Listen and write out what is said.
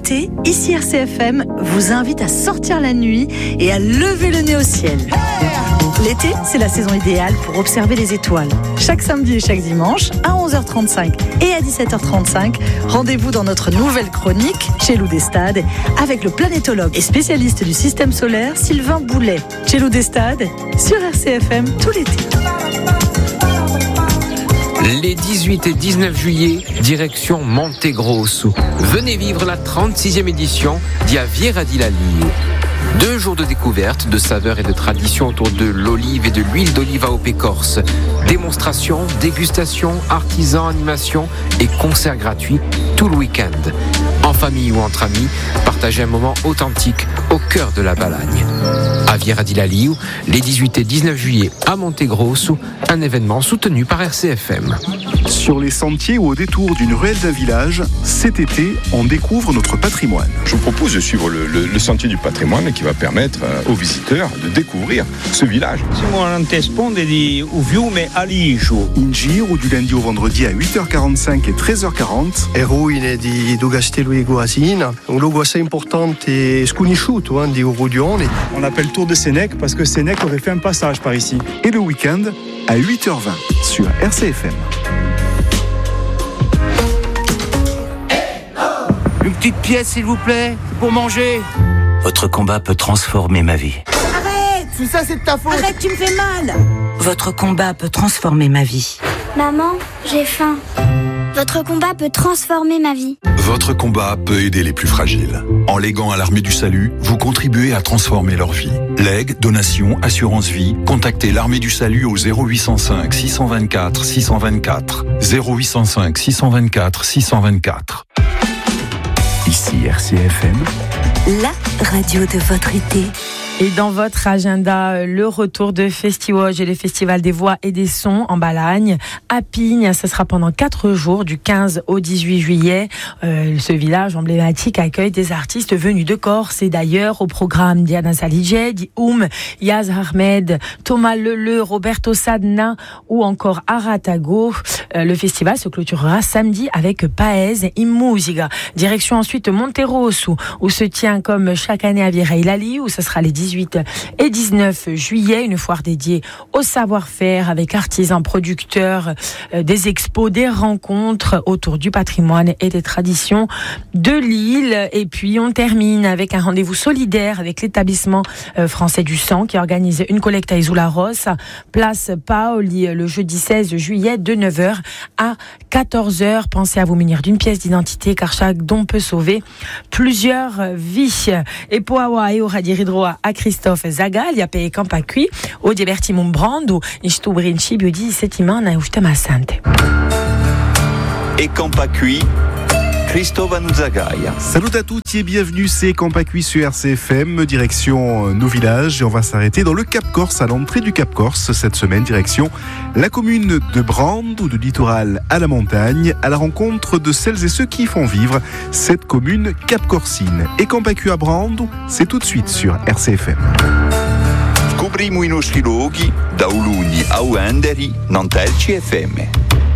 l'été, ici RCFM vous invite à sortir la nuit et à lever le nez au ciel. L'été, c'est la saison idéale pour observer les étoiles. Chaque samedi et chaque dimanche, à 11h35 et à 17h35, rendez-vous dans notre nouvelle chronique, Chelou des Stades, avec le planétologue et spécialiste du système solaire, Sylvain Boulet. Chelou des Stades, sur RCFM tout l'été. Les 18 et 19 juillet, direction Montegrosso. Venez vivre la 36e édition d'Ia Viera di Laliu. 2 jours de découverte, de saveurs et de traditions autour de l'olive et de l'huile d'olive à AOP Corse. Démonstrations, dégustations, artisans, animations et concerts gratuits tout le week-end. En famille ou entre amis, partagez un moment authentique au cœur de la Balagne. À Viera di Laliu, les 18 et 19 juillet à Montegrosso, un événement soutenu par RCFM. Sur les sentiers ou au détour d'une ruelle d'un village, cet été, on découvre notre patrimoine. Je vous propose de suivre le sentier du patrimoine qui va permettre aux visiteurs de découvrir ce village. Siamo all'antesponde di Uviume Aligio. In giro du lundi au vendredi à 8h45 et 13h40. Le ruine di do Castello di Goasina, un luogo assez important et sconosciuto di Urudione. On l'appelle Tour de Sénèque parce que Sénèque aurait fait un passage par ici. Et le week-end à 8h20 sur RCFM. Une petite pièce, s'il vous plaît, pour manger. Votre combat peut transformer ma vie. Arrête! Si ça, c'est de ta faute! Arrête, tu me fais mal! Votre combat peut transformer ma vie. Maman, j'ai faim. Votre combat peut transformer ma vie. Votre combat peut aider les plus fragiles. En léguant à l'Armée du Salut, vous contribuez à transformer leur vie. Legs, donations, assurance vie, contactez l'Armée du Salut au 0805 624 624. 0805 624 624. Ici RCFM, la radio de votre été. Et dans votre agenda, le retour de Festiwatch et le Festival des Voix et des Sons en Balagne. À Pigne, ce sera pendant 4 jours, du 15 au 18 juillet. Ce village emblématique accueille des artistes venus de Corse et d'ailleurs au programme Diana Saligé, Yaz Ahmed, Thomas Leleu, Roberto Sadna ou encore Aratago. Le festival se clôturera samedi avec Paez in Musica. Direction ensuite Monterosso, où se tient comme chaque année à Viera di Laliu, où ce sera les 18 et 19 juillet, une foire dédiée au savoir-faire avec artisans, producteurs, des expos, des rencontres autour du patrimoine et des traditions de l'île. Et puis on termine avec un rendez-vous solidaire avec l'établissement français du sang qui organise une collecte à Isula-Ross, place Paoli, le jeudi 16 juillet de 9h à 14h. Pensez à vous munir d'une pièce d'identité car chaque don peut sauver plusieurs vies. E poi ora di ridroa a Christophe Zagaglia per Campa qui o divertimum brando in sto principio di settimana e ultima sante. E Campa qui Christophe Zagaglia. Salut à tous et bienvenue, c'est Campacui sur RCFM, direction nos villages et on va s'arrêter dans le Cap Corse, à l'entrée du Cap Corse cette semaine, direction la commune de Brande ou de littoral à la montagne, à la rencontre de celles et ceux qui font vivre cette commune cap-corsine. Et Campacui à Brande, c'est tout de suite sur RCFM. Scopriamo i nostri luoghi da Uluni a Uenderi, Nantelci FM.